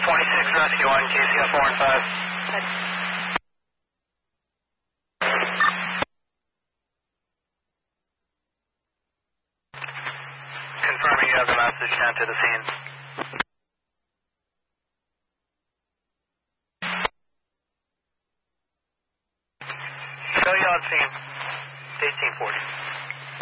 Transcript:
26 Rescue 1, KCF 4 and 5. Confirming you have the message sent to the scene. Show you on scene. 1840.